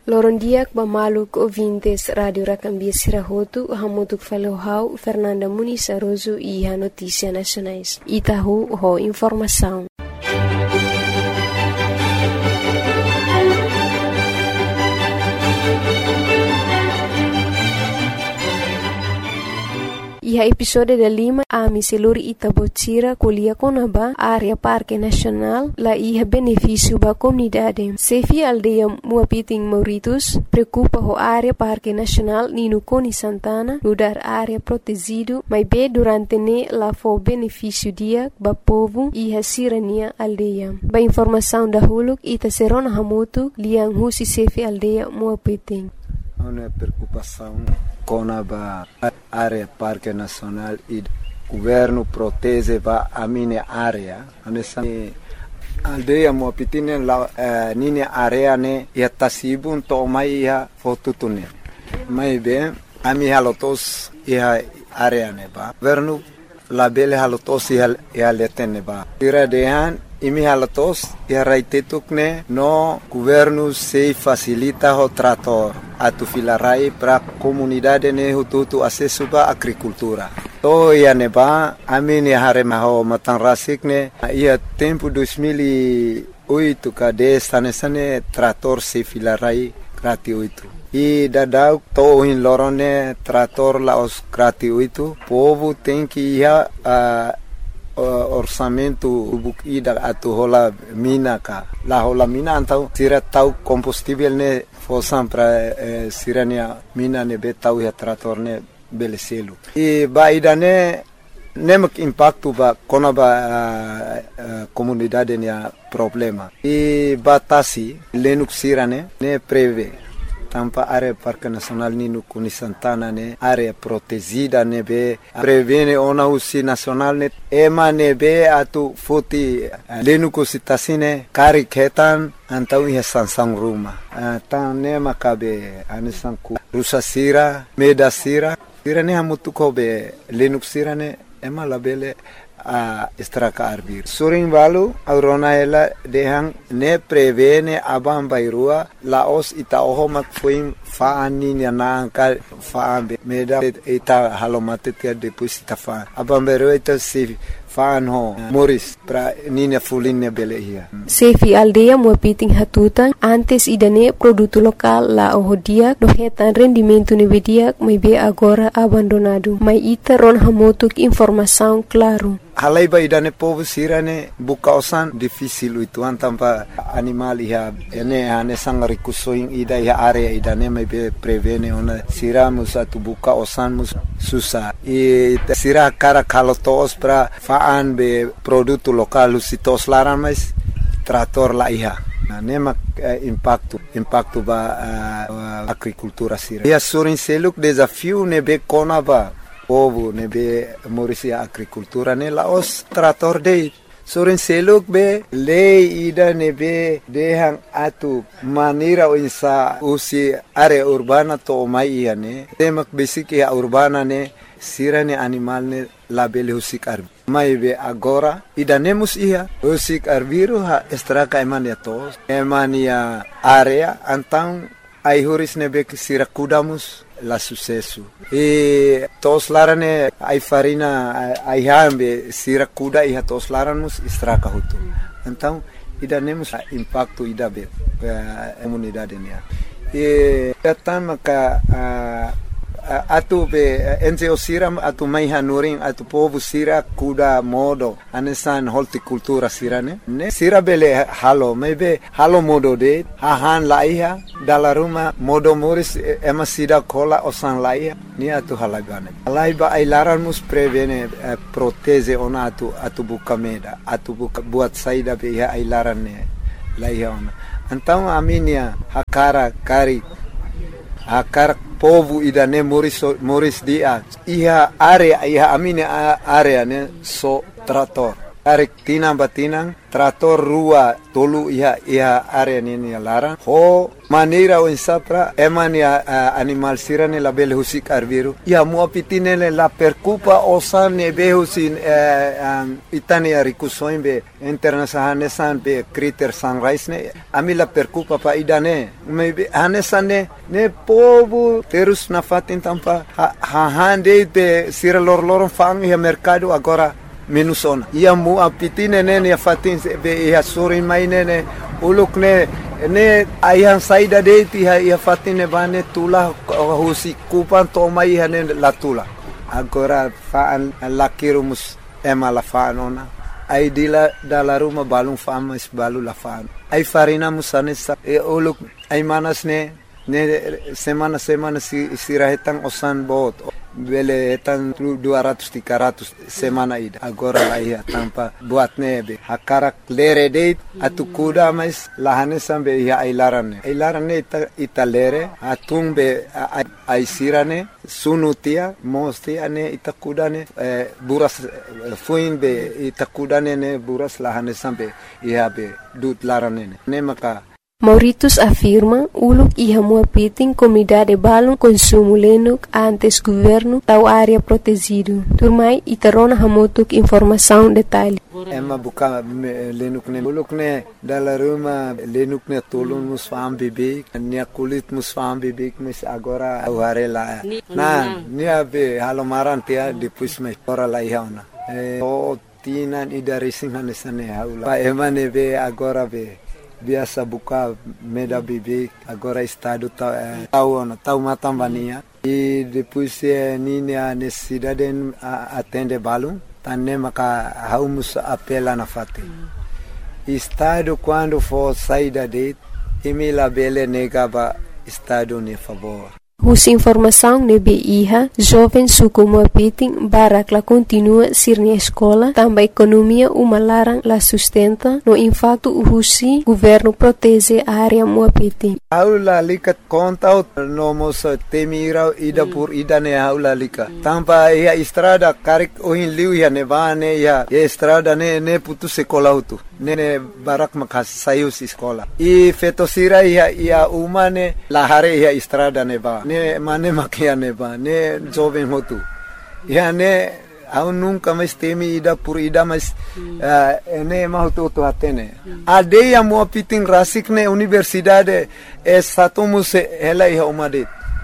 Lorondiak Bamaluk ouvintes Rádio Racambia Sirahotu, Hamutuk Falohau, Fernanda Muniz Aroso e a Notícia Nacionais. Itahu, ho informação. E a episódio da Lima, a Miseluri Itabotira, Colia Conaba, área Parque Nacional, lá ia benefício para a comunidade. Sefi aldeia Muapiting Mauritus, preocupa a área Parque Nacional Nino Coni Santana, lugar área protegido, mas bem durante ne lá foi benefício dia para povo e a sirania aldeia. Ba informação da Huluk, Ita Serona Hamutu, Liang Husi Sefi aldeia Muapiting. Uma preocupação com a área Parque Nacional e o governo protege a minha área. A aldeia Muapiting é minha área e a Tassibun tomai a fotutune. Mas bem, a minha halotos e a área neba. O governo labele halotos e a leteneba. Tira dehan imi halatos e a raitetukne no governo se facilita o trator atu filarai para comunidade ne hututu acesso ba agricultura. To ia neba amini harema ho matanrasik ne ia tempo 2008 kade sane trator se filarai gratuito. E dadau to in lorone trator la os gratuito. Povo tem que ir orçamento ida atu hola mina ka la hola mina antau sira tau combustível ne fosan para sirania mina ne betau ya trator ne beleselu e ba ida ne nemak impacto ba kona ba comunidade ne problema e batasi lenuk sirane ne preve tampa área Parque Nacional Nino Coni Santana ne área protegida ne be prevene ona usi nacional ne ema ne be atu futi lenuko sitasine kari ketan antau ia sansang ruma tan ne makabe anisanku rusa sira meda sira ne hamutu ko be lenuk sira ne ema labele a estraka arbir suring balu aurona ela dehang ne prevene abam bairua laos ita ohomak fuim faani na ka faambe meda ita halomate tia depois ita fa abam bairua ita se faan ho moris pra nina fulinne belehia Sefi aldeia Muapiting hatutan antes idane produto lokal la ohodia dohetan rendimento nevedia maybe agora abandonado mai ita ron hamotuk informação claro. Halai ba idane povo sirane bukausan difícil itu antampa animal iha ene ane sang rikusoing ida iha area idane mai be prevene ona sira musa tu bukausan mus susah e sira cara kalotos pra faan be produto lokal sitos laran mais trator la iha nema impacto ba agricultura sira ia surin seluk desafio ne be kona ba povo ne be morisia agricultura ne laos trator de soren seluk be lei ida ne be dehang atu manira insa usi area urbana to mai ne temak basic ya urbana ne sirane animal ne labele husik arbi mai be agora ida nemus ia husik arbiru ha estraka emania tos emania area antang ai huris ne be sira kudamus la sucesso e tos larane ai farina ai hambe sira kuda e tos laranos estraka hutu então ida nemos impacto ida be comunidade nia e tama ka atu be NGO siram atu mai hanurin atu povo sira kuda modo anesan horticultura sirane ne sira bele halo maybe halo modo de hahan laiha dala ruma modo moris ema sida kola osan laiha ni atu halagane laiba ai laran mus prevene proteze ona atu bukameda atu buat saida be ya ai laran ne laiha ona então aminia hakara kari hakar povo idane moris dia iha area iha amine area ne so trator tarik tinang batinang trator rua tolu ia area ni larang ho maneira o insapra emani animal sirane la bele husik arbiru ia muapitine la percupa osane behusin itani arikusoin be internasahane san be critter sunrise ne amila percupa pa idane maybe hanesane ne povo terus na fatin tampa hande be sira lor fang ia mercado agora minusona ia muapitine ne fatin be ia sorin mainene uluk ne ayang saida deiti ia fatine bane tula husi kupan tomai hane latula agora faan lakirumus emala faanona ai dila dala ruma balung famas balu la faan ai farina musane uluk ai manas ne semana sirahetang osan bot bele etan 200-300 semana ida agora la ia tampa buat nebe hakarak lere date atu kuda mais lahane sambe ia ailarane ita lere atung be ai sirane sunutia mosti ane ita kudane buras fuin be ita kudane ne buras lahane sambe ia be dut larane ne maka Mauritius afirma uluk iha muapiting comunidade balon consumo lenuk antes governo tau área protegido. Turmai itarona hamutuk informação detalhe. Emma buka lenuk ne uluk ne dala ruma lenuk ne tolun musfam bibik nia kulit musfam bibik mis agora warela. Na nia be halomaran tia depois me ora la ihauna. Tinan idarisin hanesane haula. Pa emane be agora be biasa buka meda bibik agora estado tau matambania e depois nini a necessidade atende balum tanne maka haumus apela na fate estado quando for saída de emila bele negaba estado ne favor. Husi informação nebe iha, jovem suku muapiting barak la continua sirni escola, também economia umalarang la sustenta, no impacto husi governo protege a área muapiting. Aula likat kontaut no mos temira ida pur ida ne aula lika. Tampa ia estrada karik ohin liu ia nevane ia estrada ne putu sekolah utu. Ne barak makas sayus sekolah. I fetosira ia umane lahare ia estrada neba. Ne mane makia neba ne jovem hotu ya ne au nunca mais temi ida por ida mas ne mahutu to atene ade ya muapiting rasik ne universidade satumus ela ia umade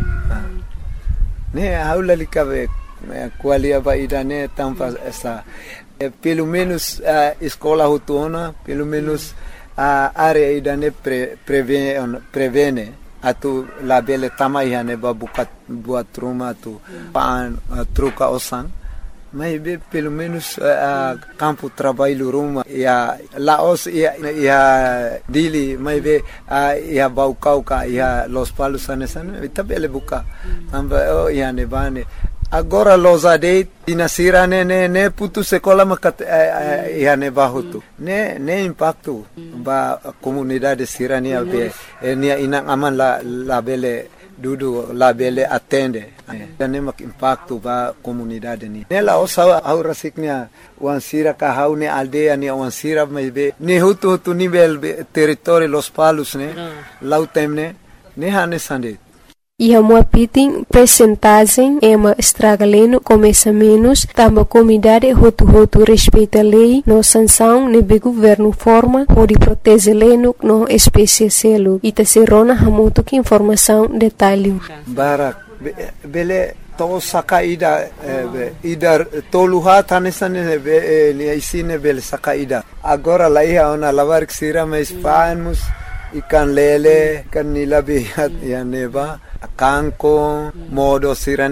ne aula likabe qualia ba ida ne tampa essa pelo menos escola hutuna pelo menos área ida ne prevene atu labele tamai hane babukat buat rumah tu pan truca osan mas pelo menos campo trabalho rumah ya laos ya dili mas ya baucauca ya los palos anesan tabele buka tamba ya nebane agora losade dinasira ne putu sekolah makat ya ne bahutu ne impacto ba comunidade sirania be nia inang aman la bele dudu la bele atende ne mak impacto ba comunidade ni nela osa aura siknia wansira ka haune aldea ni wansira be ne hutu nível território los palos ne lautemne ne hane sande. Iha muapiting percentagem ema estragaleno começa menos, tamba comunidade hotu respeita lei, no sanção nebe governo forma, pode proteger leno no espécie selo, ita serona hamuto que informação detalhe. Barak, bele to sakaida ida toluha tanesane ni isine bele sakaida. Agora lá ia ona lavar que sira mais fanos ikan lele kan nilabihat ya neba kanko modo sira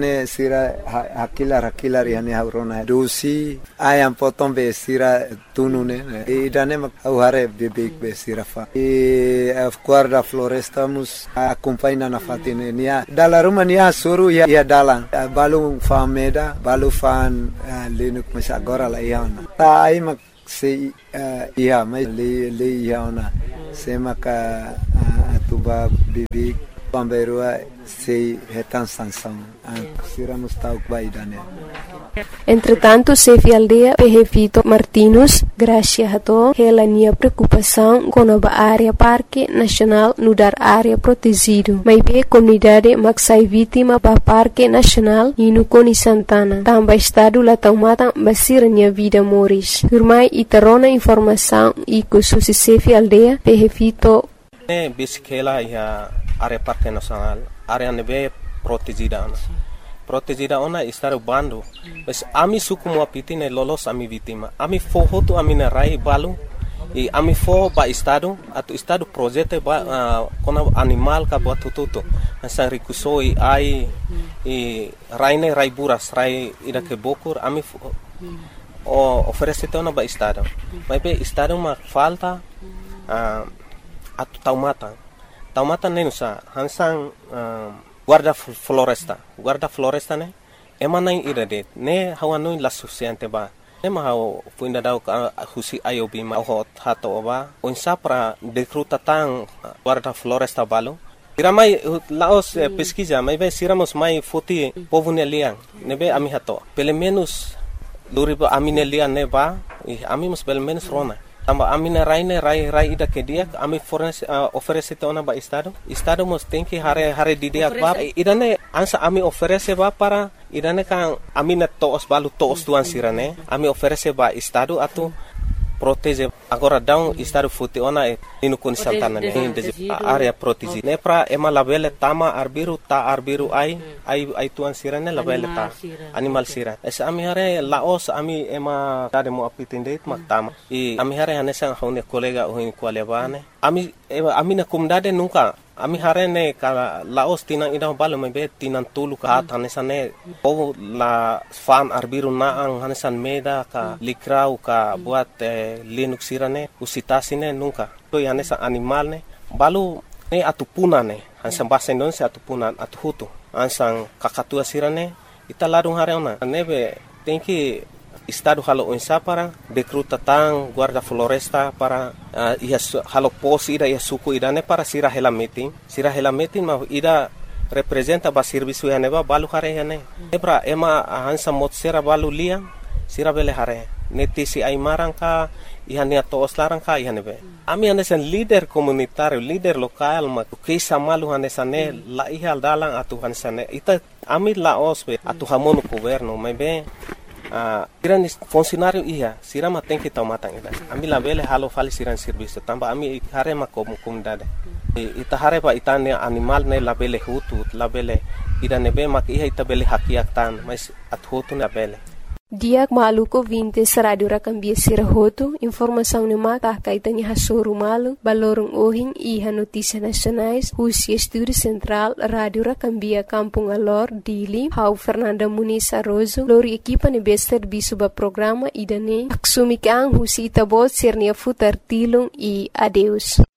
hakilar yani haurona dosi ayam potong be sira tunune idane mak hare bebek be sira fa guarda floresta mus acompanha na fatine nia dala rumah nia suru ya dalan balu fameda balu fan lenuk mas agora la iana ta ai mak se ia mai le iana se maka tuba bebek pamberua sei retan sanção sira mustauk baidane Entretanto, Sefi Aldea Vito Martinus, Gracia Hato, hela nia preocupação com a área Parque Nacional nudar área protegido. Mas be comunidade maxai vítima para Parque Nacional e no Coni Santana. Também estado lá tomada basir nia vida moris. Firmai itarona informação e com susi Sefi Aldea Vito. Bisikela ia área Parque Nacional, área nebe protegida. Protegida ona estar bando. Mas ami suku mo apiti ne lolos ami vítima. Ami fohotu ami na rai balu. E ami fo ba estado atu estado projeto ba kona animal ka buat tututo. Nasa rikusoi ai e raine rai buras rai ida ke bokur ami o oferece tona ba estado. Mas be estado ma falta atu taumata nenusa hansang guarda floresta ne emana ida det ne hawanu la suficiente ba ne ma haw puinda daw husi ayobi ma hot hato ba onsa para decruta tan guarda floresta balo iramai laos pesquisa mai be siramos mai foti povunelian ne be ami hato pelo menos duribo aminelian ne ba ami mus pelo menos rona tamba amina rai ida ke dia ami oferece tona ba estado mos tem que hare didia ba idane ansa ami oferece ba para idane kan amina toos balu toos tuan sirane ami oferece ba estado atu protege agora down estado futi ona inu kun santana ne area protege ne pra ema labele tama arbiru ai tuan sirane labele ta animal sira es ami hare laos ami ema tade mo apitinde mak tama i ami hare hanesa haune kolega ohin kwalebane ami na kumdade nunca ami hare ne ka laos tinang ida balo mebe tinang tulu ka hanesa ne o la fan arbiru naang hanesan meda ka likrau ka buat linux sirane usitasine nunca to hanesa animal ne balu ne atupuna ne hansan bahasa Indonesia atupunan atuhutu hansan kakatua sirane ita ladung hare ona nebe tenki estado halo onsa para decruta tan guarda floresta para halo pos ida suku idane para sira hela meeting ma ida representa ba serviço ya neba balu hare ya ne ebra ema hansa mot sira balu lia sira bele hare neti si ai marangka ihania toos larangka ihanebe ami hanesan leader komunitario leader lokal ma kisa malu hanesane la ihal dalang atu hanesane ita ami la osbe atu hamonu governo mebe siran funcionário ia sirama tem que tomar tanga ami la bele halo fali siran serviço tamba ami hare ma comunidade ita hare ba itane animal ne la bele hutu la bele ida nebe mak ia ita bele hakiak tan mas at hutu na bele Diak maluko 20 Radio Rakambia Sirahoto, informação ne mata kaitanya hasoro malu, balorong ohing iha notícia nacionais, Husia Estúdio Central, Radio Rakambia Kampung Alor, Dili, Hau Fernanda Muniz Arrozo, lori equipa ne bester bisuba programa idane, aksumikang husi itabot sirnia futar tilong e adeus.